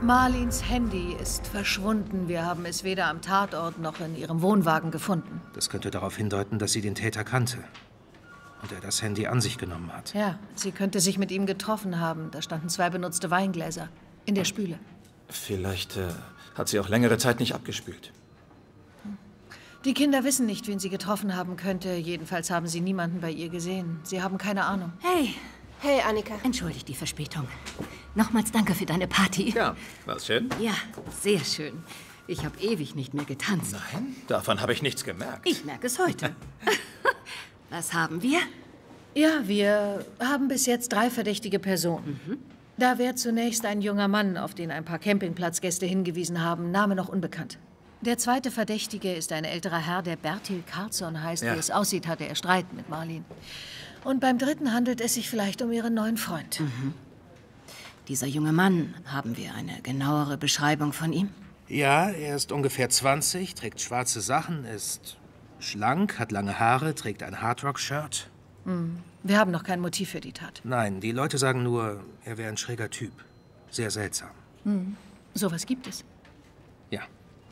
Marlins Handy ist verschwunden. Wir haben es weder am Tatort noch in ihrem Wohnwagen gefunden. Das könnte darauf hindeuten, dass sie den Täter kannte. Und er das Handy an sich genommen hat. Ja, sie könnte sich mit ihm getroffen haben. Da standen 2 benutzte Weingläser in der Spüle. Vielleicht hat sie auch längere Zeit nicht abgespült. Die Kinder wissen nicht, wen sie getroffen haben könnte. Jedenfalls haben sie niemanden bei ihr gesehen. Sie haben keine Ahnung. Hey. Hey, Annika. Entschuldigt die Verspätung. Nochmals danke für deine Party. Ja, war's schön? Ja, sehr schön. Ich habe ewig nicht mehr getanzt. Nein, davon habe ich nichts gemerkt. Ich merke es heute. Was haben wir? Ja, wir haben bis jetzt 3 verdächtige Personen. Da wäre zunächst ein junger Mann, auf den ein paar Campingplatzgäste hingewiesen haben, Name noch unbekannt. Der zweite Verdächtige ist ein älterer Herr, der Bertil Carlsson heißt. Ja. Wie es aussieht, hatte er Streit mit Marlin. Und beim dritten handelt es sich vielleicht um ihren neuen Freund. Dieser junge Mann, haben wir eine genauere Beschreibung von ihm? Ja, er ist ungefähr 20, trägt schwarze Sachen, ist schlank, hat lange Haare, trägt ein Hardrock-Shirt. Wir haben noch kein Motiv für die Tat. Nein, die Leute sagen nur, er wäre ein schräger Typ. Sehr seltsam. Sowas gibt es. Ja.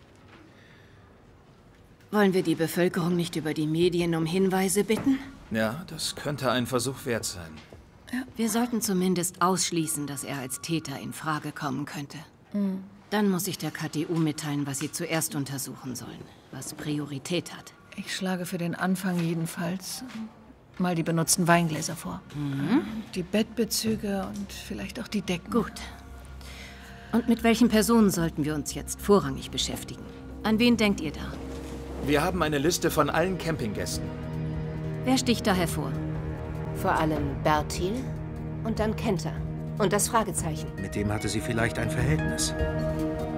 Wollen wir die Bevölkerung nicht über die Medien um Hinweise bitten? Ja, das könnte ein Versuch wert sein. Wir sollten zumindest ausschließen, dass er als Täter in Frage kommen könnte. Dann muss ich der KTU mitteilen, was sie zuerst untersuchen sollen, was Priorität hat. Ich schlage für den Anfang jedenfalls mal die benutzten Weingläser vor. Die Bettbezüge und vielleicht auch die Decken. Gut. Und mit welchen Personen sollten wir uns jetzt vorrangig beschäftigen? An wen denkt ihr da? Wir haben eine Liste von allen Campinggästen. Wer sticht da hervor? Vor allem Bertil und dann Kenter. Und das Fragezeichen. Mit dem hatte sie vielleicht ein Verhältnis.